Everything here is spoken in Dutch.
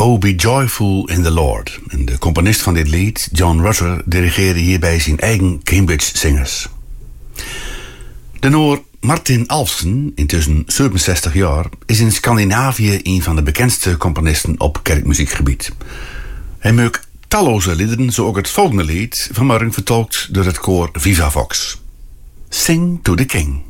Oh, Be Joyful in the Lord. En de componist van dit lied, John Rutter, dirigeerde hierbij zijn eigen Cambridge Singers. De Noor Martin Alfsen, intussen 67 jaar, is in Scandinavië een van de bekendste componisten op kerkmuziekgebied. Hij maakt talloze liederen, zo ook het volgende lied, vanmorgen vertolkt door het koor Viva Vox. Sing to the King.